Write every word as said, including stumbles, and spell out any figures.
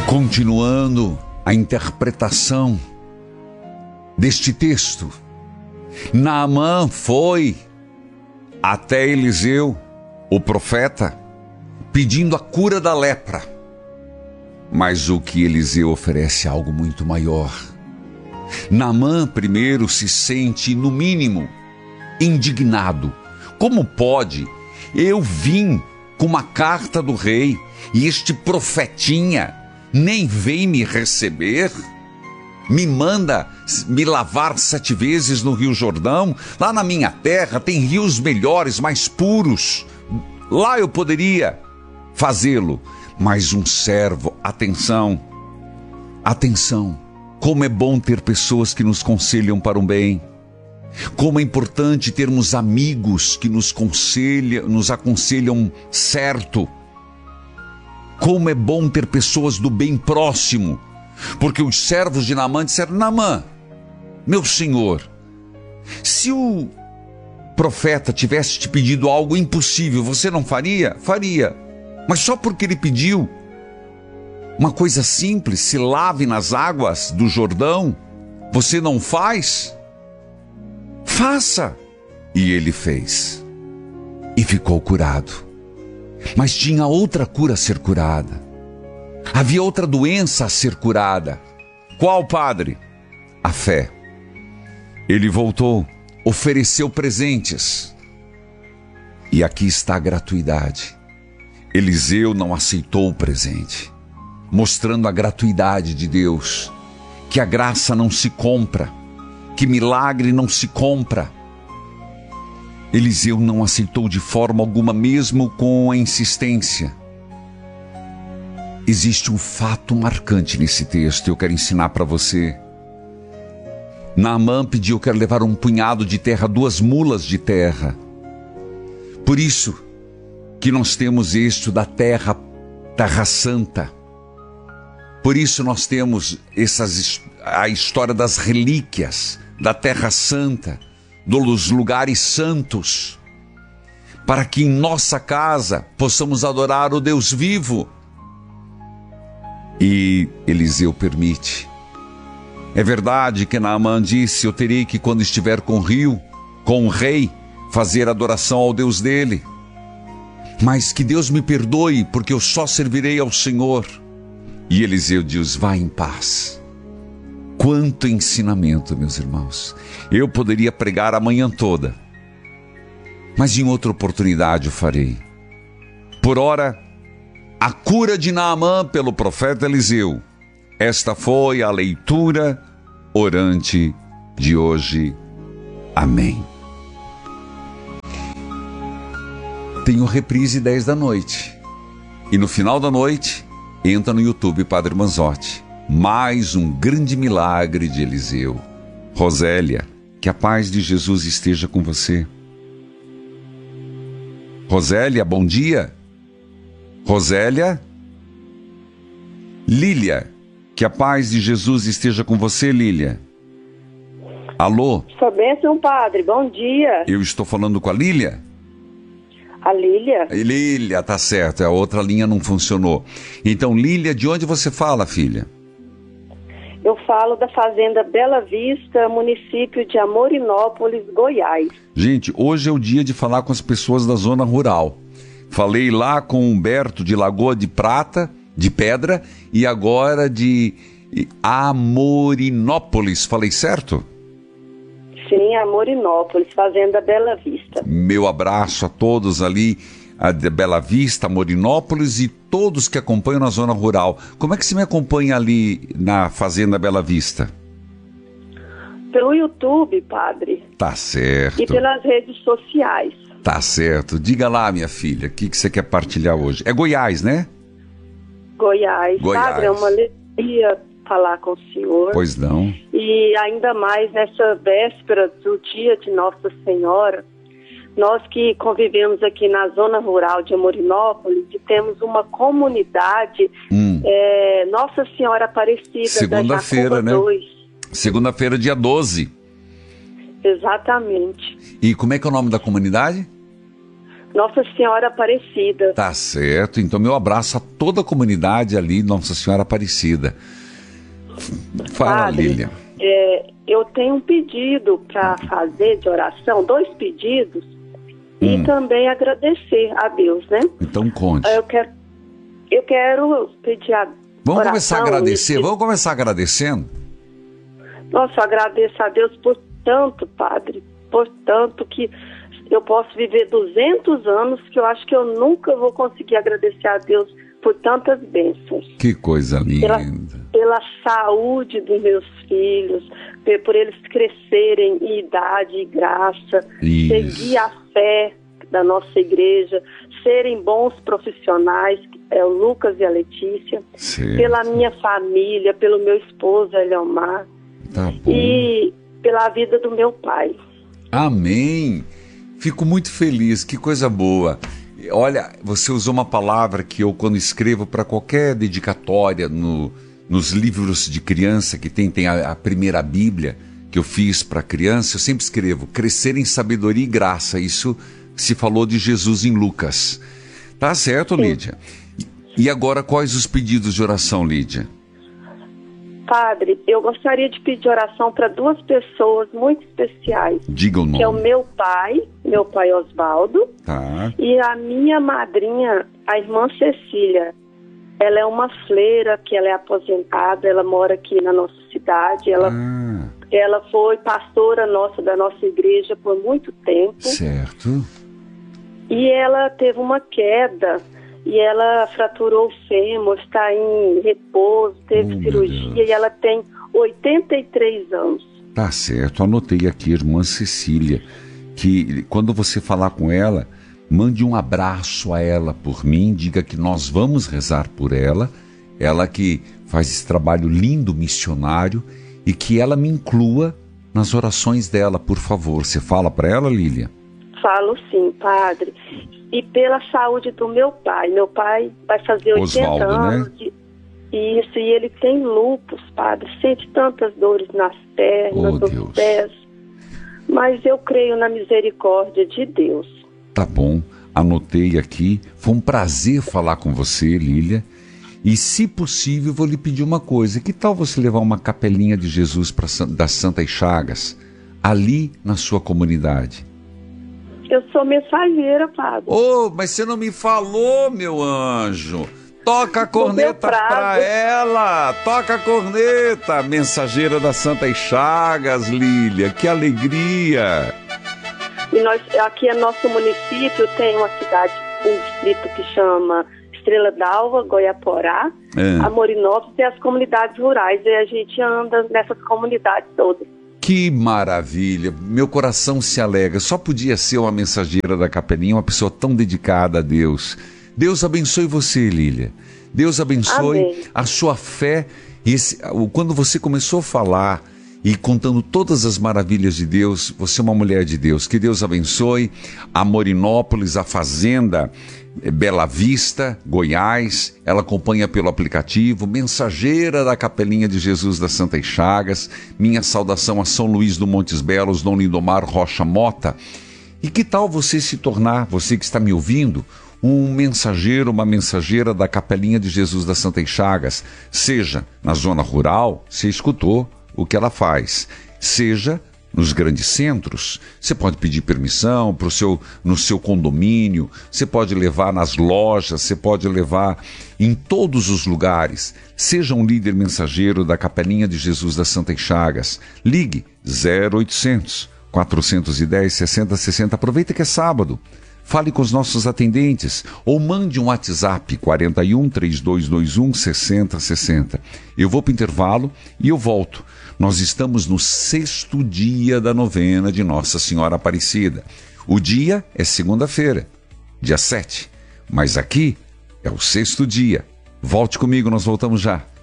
Continuando a interpretação deste texto, Naamã foi até Eliseu, o profeta, pedindo a cura da lepra. Mas o que Eliseu oferece é algo muito maior. Naamã primeiro se sente, no mínimo, indignado. Como pode? Eu vim com uma carta do rei e este profetinha nem vem me receber? Me manda me lavar sete vezes no Rio Jordão? Lá na minha terra tem rios melhores, mais puros. Lá eu poderia fazê-lo. Mas um servo, atenção, atenção, como é bom ter pessoas que nos conselham para o bem. Como é importante termos amigos que nos aconselham, nos aconselham certo. Como é bom ter pessoas do bem próximo. Porque os servos de Naamã disseram: Naamã, meu senhor, se o profeta tivesse te pedido algo impossível, você não faria? Faria. Mas só porque ele pediu uma coisa simples, se lave nas águas do Jordão, você não faz? Faça. E ele fez. E ficou curado. Mas tinha outra cura a ser curada. Havia outra doença a ser curada. Qual, padre? A fé. Ele voltou, ofereceu presentes. E aqui está a gratuidade. Eliseu não aceitou o presente, mostrando a gratuidade de Deus, que a graça não se compra, que milagre não se compra. Eliseu não aceitou de forma alguma, mesmo com a insistência. Existe um fato marcante nesse texto, eu quero ensinar para você. Naamã pediu: quero levar um punhado de terra, duas mulas de terra. Por isso que nós temos este da terra, terra santa. Por isso nós temos essas, a história das relíquias da terra santa, dos lugares santos, para que em nossa casa possamos adorar o Deus vivo. E Eliseu permite. É verdade que Naamã disse: eu terei que, quando estiver com o rio, com o rei, fazer adoração ao Deus dele. Mas que Deus me perdoe, porque eu só servirei ao Senhor. E Eliseu diz: vá em paz. Quanto ensinamento, meus irmãos. Eu poderia pregar a manhã toda, mas em outra oportunidade o farei. Por ora, a cura de Naamã pelo profeta Eliseu. Esta foi a leitura orante de hoje. Amém. Tem o reprise dez da noite. E no final da noite, entra no YouTube Padre Manzotti. Mais um grande milagre de Eliseu. Rosélia, que a paz de Jesus esteja com você. Rosélia, bom dia. Rosélia. Lília, que a paz de Jesus esteja com você, Lília. Alô? Sua bênção, padre, bom dia. Eu estou falando com a Lília? A Lília? Lília, tá certo, a outra linha não funcionou. Então, Lília, de onde você fala, filha? Eu falo da Fazenda Bela Vista, município de Amorinópolis, Goiás. Gente, hoje é o dia de falar com as pessoas da zona rural. Falei lá com o Humberto de Lagoa de Prata, de Pedra, e agora de Amorinópolis. Falei certo? Sim, Amorinópolis, Fazenda Bela Vista. Meu abraço a todos ali, a de Bela Vista, Amorinópolis e todos que acompanham na zona rural. Como é que você me acompanha ali na Fazenda Bela Vista? Pelo YouTube, padre. Tá certo. E pelas redes sociais. Tá certo. Diga lá, minha filha, o que, que você quer partilhar hoje? É Goiás, né? Goiás. Goiás. Padre, é uma alegria falar com o senhor. Pois não. E ainda mais nessa véspera do dia de Nossa Senhora, nós que convivemos aqui na zona rural de Amorinópolis e temos uma comunidade, hum. é, Nossa Senhora Aparecida, segunda-feira, né? Segunda-feira, dia doze. Exatamente. E como é que é o nome da comunidade? Nossa Senhora Aparecida. Tá certo. Então, meu abraço a toda a comunidade ali, Nossa Senhora Aparecida. Fala, Padre, Lília. É, eu tenho um pedido para fazer de oração, dois pedidos, Hum. e também agradecer a Deus, né? Então, conte. Eu quero, eu quero pedir a Vamos oração, começar a agradecer? e- Vamos começar agradecendo? Nossa, eu agradeço a Deus por tanto, Padre, por tanto que eu posso viver duzentos anos, que eu acho que eu nunca vou conseguir agradecer a Deus por tantas bênçãos. Que coisa Pela, linda. pela saúde dos meus filhos, pe- por eles crescerem em idade e graça, Isso. seguir a fé da nossa igreja, serem bons profissionais, é o Lucas e a Letícia, Certo. pela minha família, pelo meu esposo, Eliomar, Tá bom. e pela vida do meu pai. Amém. Fico muito feliz, que coisa boa. Olha, você usou uma palavra que eu, quando escrevo para qualquer dedicatória no, nos livros de criança que tem, tem a, a primeira Bíblia que eu fiz para criança, eu sempre escrevo crescer em sabedoria e graça. Isso se falou de Jesus em Lucas. Tá certo, Lídia? E agora, quais os pedidos de oração, Lídia? Padre, eu gostaria de pedir oração para duas pessoas muito especiais, Diga o nome. que é o meu pai, meu pai Osvaldo, Tá. e a minha madrinha, a irmã Cecília. Ela é uma freira, que ela é aposentada, ela mora aqui na nossa cidade, ela, Ah, ela foi pastora nossa da nossa igreja por muito tempo, certo. e ela teve uma queda, e ela fraturou o fêmur, está em repouso, teve Oh, meu cirurgia, Deus. e ela tem oitenta e três anos. Tá certo, anotei aqui, irmã Cecília, que quando você falar com ela, mande um abraço a ela por mim, diga que nós vamos rezar por ela, ela que faz esse trabalho lindo missionário, e que ela me inclua nas orações dela, por favor. Você fala para ela, Lília? Falo sim, padre. E pela saúde do meu pai. Meu pai vai fazer oitenta Osvaldo, anos. né? De... Isso, e ele tem lúpus, padre. Sente tantas dores nas pernas, Oh, nos Deus. pés. Mas eu creio na misericórdia de Deus. Tá bom, anotei aqui. Foi um prazer falar com você, Lília. E, se possível, vou lhe pedir uma coisa. Que tal você levar uma capelinha de Jesus pra, das Santas Chagas ali na sua comunidade? Eu sou mensageira, padre. Oh, mas você não me falou, meu anjo. Toca a corneta prazo. pra ela. Toca a corneta. Mensageira das Santas Chagas, Lília. Que alegria. E nós, aqui é nosso município, tem uma cidade, um distrito que chama Estrela d'Alva, Goiaporá, É. Amorinópolis e as comunidades rurais. E a gente anda nessas comunidades todas. Que maravilha, meu coração se alegra. Só podia ser uma mensageira da capelinha, uma pessoa tão dedicada a Deus. Deus abençoe você, Lília. Deus abençoe Amém. a sua fé. E esse, o- quando você começou a falar e contando todas as maravilhas de Deus, você é uma mulher de Deus. Que Deus abençoe a Morinópolis, a Fazenda eh, Bela Vista, Goiás. Ela acompanha pelo aplicativo, mensageira da Capelinha de Jesus das Santas Chagas. Minha saudação a São Luís do Montes Belos, Dom Lindomar Rocha Mota. E que tal você se tornar, você que está me ouvindo, um mensageiro, uma mensageira da Capelinha de Jesus das Santas Chagas? Seja na zona rural, você escutou o que ela faz, seja nos grandes centros. Você pode pedir permissão pro seu, no seu condomínio, você pode levar nas lojas, você pode levar em todos os lugares. Seja um líder mensageiro da Capelinha de Jesus das Santas Chagas. Ligue zero oitocentos, quatrocentos e dez, sessenta sessenta. Aproveita que é sábado. Fale com os nossos atendentes ou mande um WhatsApp quarenta e um, trinta e dois vinte e um, sessenta sessenta. Eu vou para o intervalo e eu volto. Nós estamos no sexto dia da novena de Nossa Senhora Aparecida. O dia é segunda-feira, dia sete. Mas aqui é o sexto dia. Volte comigo, nós voltamos já.